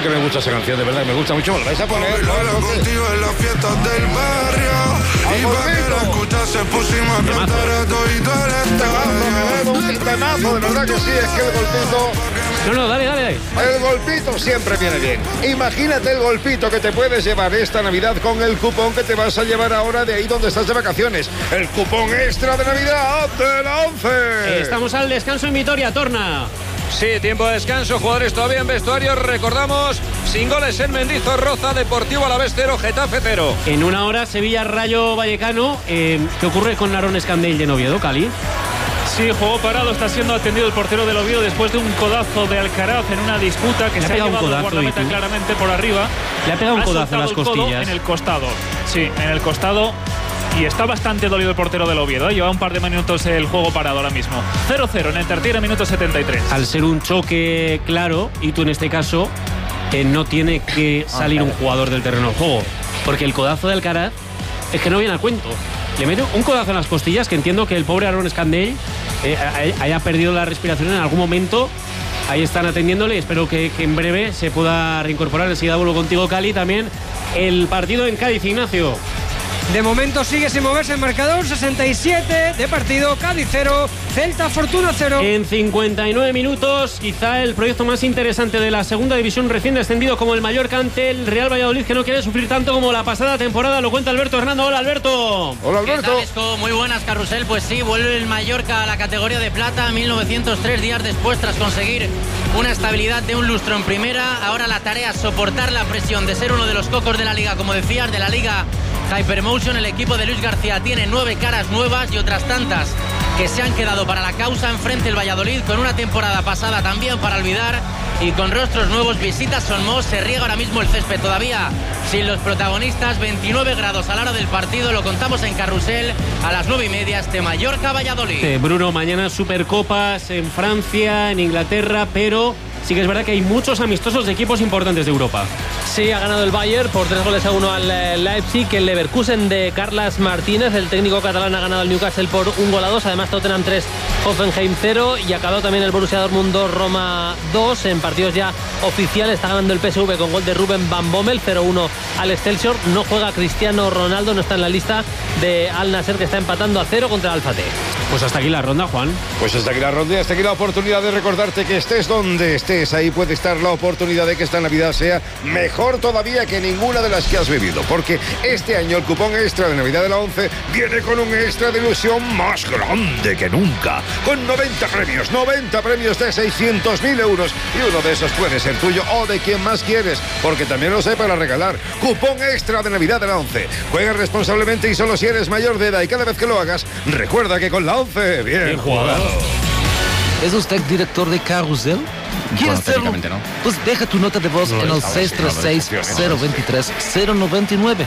que me gusta esa canción, de verdad, me gusta mucho. ¿Me la vais a poner? Contigo en las fiestas del barrio. Y para que la escuchas se pusimos a cantar a todo el estadio. Un temazo, de verdad que sí, es que el golpito... No, dale. El golpito siempre viene bien. Imagínate el golpito que te puedes llevar esta Navidad con el cupón que te vas a llevar ahora de ahí donde estás de vacaciones. El cupón extra de Navidad de la 11. Estamos al descanso en Vitoria, Torna. Sí, tiempo de descanso, jugadores todavía en vestuario. Recordamos, sin goles en Mendizorroza, Deportivo Alavés 0, Getafe 0. En una hora, Sevilla-Rayo Vallecano. ¿Qué ocurre con Narón Escandell de Oviedo, Cali? Sí, juego parado, está siendo atendido el portero del Oviedo después de un codazo de Alcaraz en una disputa que se ha llevado el guardameta claramente por arriba. Le ha pegado un codazo en las costillas. En el costado, sí, en el costado. Y está bastante dolido el portero del Oviedo. Lleva un par de minutos el juego parado ahora mismo. 0-0 en el tertier, minuto 73. Al ser un choque claro, y tú en este caso, no tiene que salir un jugador del terreno de juego. Porque el codazo de Alcaraz es que no viene al cuento. Le mete un codazo en las costillas, que entiendo que el pobre Narón Escandell haya perdido la respiración en algún momento. Ahí están atendiéndole. Espero que en breve se pueda reincorporar. Enseguida vuelvo contigo, Cali. También el partido en Cádiz, Ignacio. De momento sigue sin moverse el marcador. 67 de partido. Cádiz 0, Celta Fortuna 0. En 59 minutos, quizá el proyecto más interesante de la segunda división, recién descendido como el Mallorca ante el Real Valladolid, que no quiere sufrir tanto como la pasada temporada. Lo cuenta Alberto Hernando. Hola, Alberto. Hola, Alberto. ¿Qué tal, Esco? Muy buenas, Carrusel. Pues sí, vuelve el Mallorca a la categoría de plata 1903 días después, tras conseguir una estabilidad de un lustro en primera. Ahora la tarea es soportar la presión de ser uno de los cocos de la liga, como decías, de la liga Hypermotion. El equipo de Luis García tiene 9 caras nuevas y otras tantas que se han quedado para la causa. Enfrente el Valladolid, con una temporada pasada también para olvidar y con rostros nuevos. Visita Solmós, se riega ahora mismo el césped todavía sin los protagonistas. 29 grados a la hora del partido, lo contamos en Carrusel a las 9:30, este Mallorca-Valladolid. Bruno, mañana Supercopas en Francia, en Inglaterra, pero sí que es verdad que hay muchos amistosos de equipos importantes de Europa. Sí, ha ganado el Bayern por 3-1 al Leipzig. El Leverkusen de Carles Martínez, el técnico catalán, ha ganado al Newcastle por 1-2. Además, Tottenham 3, Hoffenheim 0. Y ha acabado también el Borussia Dortmund 2, Roma 2. En partidos ya oficiales está ganando el PSV con gol de Ruben Van Bommel, 0-1 al Excelsior. No juega Cristiano Ronaldo, no está en la lista de Al Nassr, que está empatando a 0 contra el Al-Fateh. Pues hasta aquí la ronda, Juan. Pues hasta aquí la ronda, hasta aquí la oportunidad de recordarte que estés donde estés, ahí puede estar la oportunidad de que esta Navidad sea mejor todavía que ninguna de las que has vivido, porque este año el cupón extra de Navidad de la 11 viene con un extra de ilusión más grande que nunca, con 90 premios de 600.000 euros, y uno de esos puede ser tuyo o de quien más quieres, porque también los hay para regalar. Cupón extra de Navidad de la 11. Juega responsablemente y solo si eres mayor de edad, y cada vez que lo hagas, recuerda que con la 11, bien jugado. ¿Es usted director de Carrusel? ¿Quieres serlo? No. Pues deja tu nota de voz en el 636-023-099.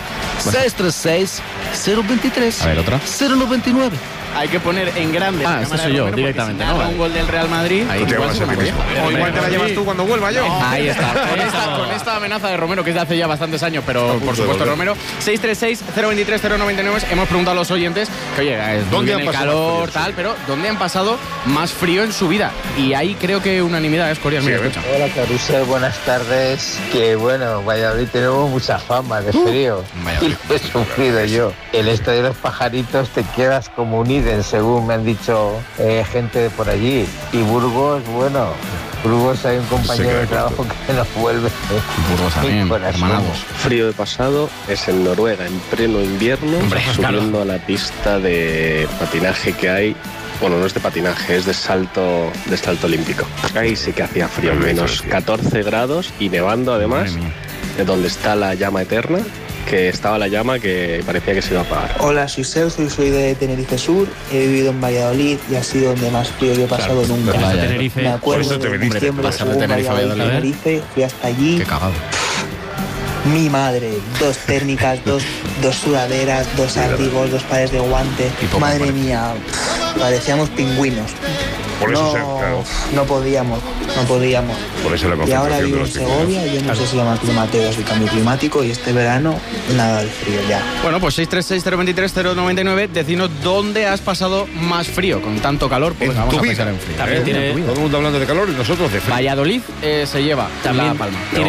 636-023. A ver, otra. 099. Hay que poner en grande. Eso soy yo, directamente. Si un gol del Real Madrid. Ahí te vas a hacer. O igual te la llevas tú cuando vuelva yo. Ahí está. Con esta amenaza de Romero, que es de hace ya bastantes años, pero por supuesto Romero. 636-023-099. Hemos preguntado a los oyentes que, oye, ¿dónde han pasado calor, tal, pero ¿dónde han pasado más frío en su vida? Y ahí creo que unanimidad es Corias. Mira, escucha. Hola, Carrusel, buenas tardes. Que bueno, Valladolid tenemos mucha fama de frío. Y lo he sufrido yo. El estadio de los pajaritos te quedas como un según me han dicho gente de por allí. Y Burgos, bueno, Burgos hay un compañero de trabajo que nos vuelve. Burgos también, hermanados. Frío de pasado es en Noruega, en pleno invierno, subiendo a la pista de patinaje que hay. Bueno, no es de patinaje, es de salto olímpico. Ahí sí que hacía frío, menos 14 grados y nevando además, de donde está la llama eterna, que estaba la llama que parecía que se iba a apagar. Hola, soy Celso, soy de Tenerife Sur, he vivido en Valladolid y ha sido donde más frío yo he pasado nunca. Tenerife. Me acuerdo de diciembre, Tenerife, fui hasta allí. Qué cagado. Mi madre, 2 térmicas, dos sudaderas, 2 abrigos, 2 pares de guante. Madre mía, parecíamos pingüinos. Por eso no podíamos. Por eso la y ahora vivo en Segovia, yo no sé si llama climateo o el cambio climático, y este verano nada de frío ya. Bueno, pues 636-023-099, decidnos dónde has pasado más frío con tanto calor, porque vamos a pensar en frío. También tiene todo el mundo hablando de calor y nosotros de frío. Valladolid se lleva la palma.